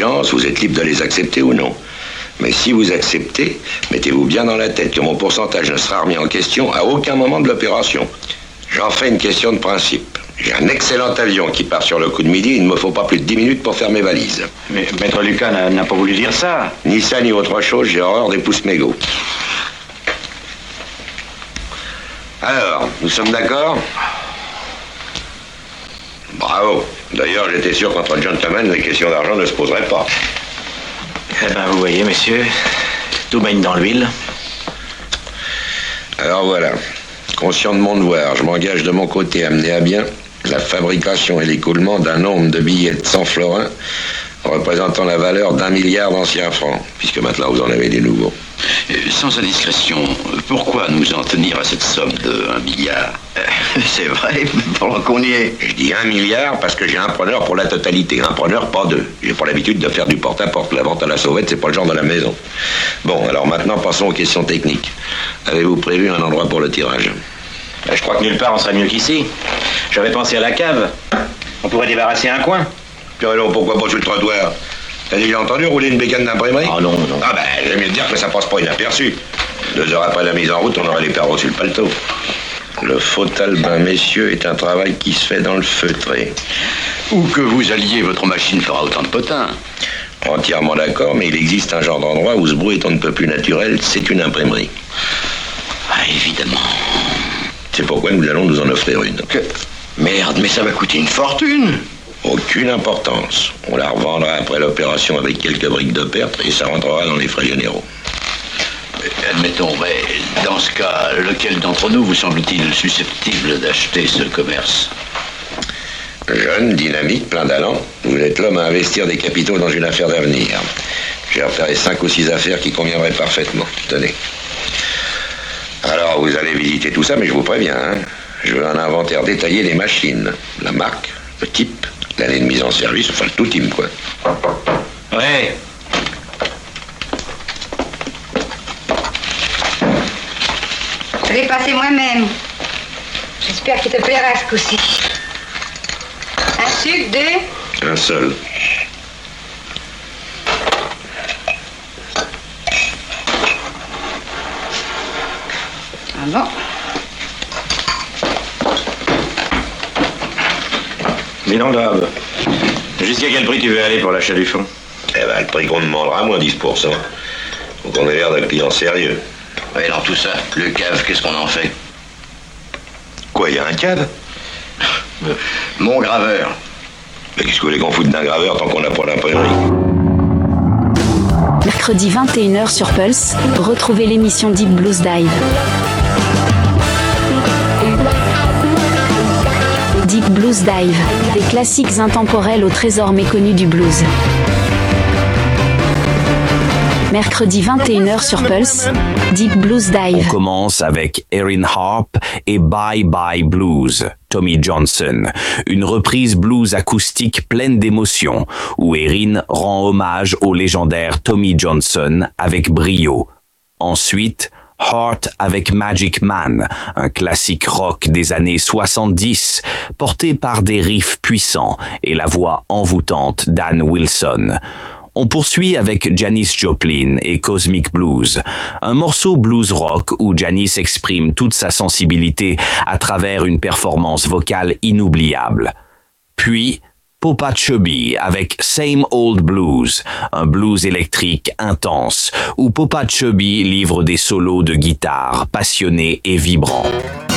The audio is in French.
exigences, vous êtes libre de les accepter ou non. Mais si vous acceptez, mettez-vous bien dans la tête que mon pourcentage ne sera remis en question à aucun moment de l'opération. J'en fais une question de principe. J'ai un excellent avion qui part sur le coup de midi, il ne me faut pas plus de 10 minutes pour faire mes valises. Mais Maître Lucas n'a pas voulu dire ça. Ni ça, ni autre chose, j'ai horreur des pouces mégots. Alors, nous sommes d'accord ? Bravo. D'ailleurs, j'étais sûr qu'entre gentlemen, les questions d'argent ne se poseraient pas. Eh ben, vous voyez, messieurs, tout baigne dans l'huile. Alors voilà, conscient de mon devoir, je m'engage de mon côté à mener à bien la fabrication et l'écoulement d'un nombre de billets de 100 florins représentant la valeur d'1 milliard d'anciens francs, puisque maintenant vous en avez des nouveaux. Sans indiscrétion, pourquoi nous en tenir à cette somme de 1 milliard ? C'est vrai, pendant qu'on y est. Je dis 1 milliard parce que j'ai un preneur pour la totalité, un preneur pas deux. J'ai pas l'habitude de faire du porte-à-porte, la vente à la sauvette, c'est pas le genre de la maison. Bon, alors maintenant passons aux questions techniques. Avez-vous prévu un endroit pour le tirage ? Je crois que nulle part on serait mieux qu'ici. J'avais pensé à la cave. On pourrait débarrasser un coin. Puis alors, pourquoi pas sur le trottoir ? T'as déjà entendu rouler une bécane d'imprimerie ? Ah non, non. Ah ben, j'aime mieux te dire que ça passe pas inaperçu. 2 heures après la mise en route, on aurait les perros sur le paletot. Le faux albin, messieurs, est un travail qui se fait dans le feutré. Où que vous alliez, votre machine fera autant de potins. Entièrement d'accord, mais il existe un genre d'endroit où ce bruit est on ne peut plus naturel, c'est une imprimerie. Ah, évidemment. C'est pourquoi nous allons nous en offrir une. Merde, mais ça va coûter une fortune. Aucune importance. On la revendra après l'opération avec quelques briques de perte et ça rentrera dans les frais généraux. Admettons, mais dans ce cas, lequel d'entre nous vous semble-t-il susceptible d'acheter ce commerce ? Jeune, dynamique, plein d'allant, vous êtes l'homme à investir des capitaux dans une affaire d'avenir. J'ai repéré 5 ou 6 affaires qui conviendraient parfaitement. Tenez. Alors, vous allez visiter tout ça, mais je vous préviens, hein. Je veux un inventaire détaillé des machines, la marque, le type, l'année de mise en service, enfin le tout team, quoi. Ouais. Je l'ai passé moi-même. J'espère qu'il te plaira ce coup-ci. Un sucre, 2. Un seul. Ah bon ? Bilan d'Aube. Jusqu'à quel prix tu veux aller pour l'achat du fonds ? Eh ben, le prix qu'on demandera, moins 10%. Faut qu'on ait l'air d'un client sérieux. Et dans tout ça, le cave, qu'est-ce qu'on en fait ? Quoi, il y a un cave ? Mon graveur. Mais qu'est-ce que vous voulez qu'on foute d'un graveur tant qu'on n'a pas l'imprimerie ? Mercredi 21h sur Pulse, retrouvez l'émission Deep Blues Dive. Deep Blues Dive, des classiques intemporels au trésor méconnu du blues. Mercredi 21h sur Pulse, Deep Blues Dive. On commence avec Erin Harp et Bye Bye Blues, Tommy Johnson, une reprise blues acoustique pleine d'émotion, où Erin rend hommage au légendaire Tommy Johnson avec brio. Ensuite, Heart avec Magic Man, un classique rock des années 70, porté par des riffs puissants et la voix envoûtante d'Ann Wilson. On poursuit avec Janis Joplin et Cosmic Blues, un morceau blues rock où Janis exprime toute sa sensibilité à travers une performance vocale inoubliable. Puis, Popa Chubby avec Same Old Blues, un blues électrique intense où Popa Chubby livre des solos de guitare passionnés et vibrants.